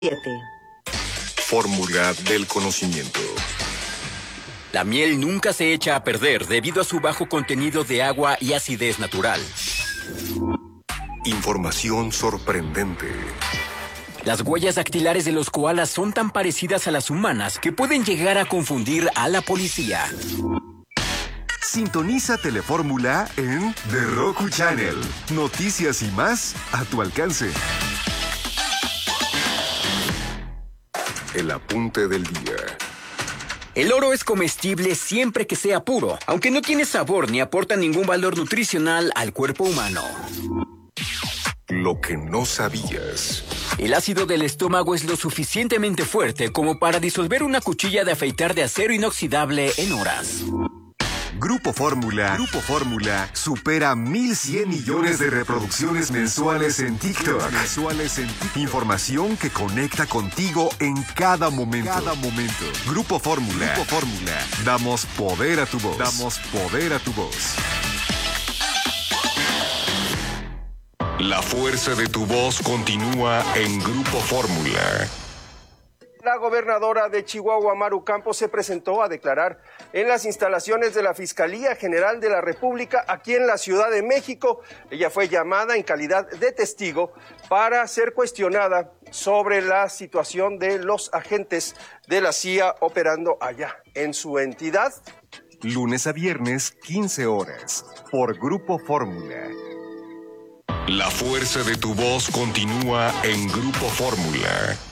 7. Fórmula del conocimiento. La miel nunca se echa a perder debido a su bajo contenido de agua y acidez natural. Información sorprendente. Las huellas dactilares de los koalas son tan parecidas a las humanas que pueden llegar a confundir a la policía. Sintoniza Telefórmula en The Roku Channel. Noticias y más a tu alcance. El apunte del día. El oro es comestible siempre que sea puro, aunque no tiene sabor ni aporta ningún valor nutricional al cuerpo humano. Lo que no sabías. El ácido del estómago es lo suficientemente fuerte como para disolver una cuchilla de afeitar de acero inoxidable en horas. Grupo Fórmula supera 1,100 millones de reproducciones mensuales en TikTok. Información que conecta contigo en cada momento. Grupo Fórmula. Damos poder a tu voz. La fuerza de tu voz continúa en Grupo Fórmula. La gobernadora de Chihuahua, Maru Campos, se presentó a declarar en las instalaciones de la Fiscalía General de la República aquí en la Ciudad de México. Ella fue llamada en calidad de testigo para ser cuestionada sobre la situación de los agentes de la CIA operando allá en su entidad. Lunes a viernes, 15 horas, por Grupo Fórmula. La fuerza de tu voz continúa en Grupo Fórmula.